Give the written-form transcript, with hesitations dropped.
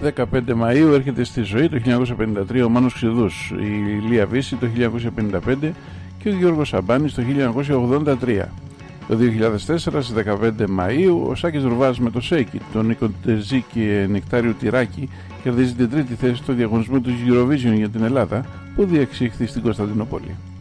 15 Μαΐου έρχεται στη ζωή το 1953 ο Μάνος Ξηδούς, η Λία Βύση το 1955 και ο Γιώργος Σαμπάνης το 1983. Το 2004 στις 15 Μαΐου ο Σάκης Ρουβάς με το Σέικι, τον Νίκο Τερζή και Νεκτάριο Τυράκη κερδίζει την τρίτη θέση στο διαγωνισμό του Eurovision για την Ελλάδα που διεξήχθη στην Κωνσταντινούπολη.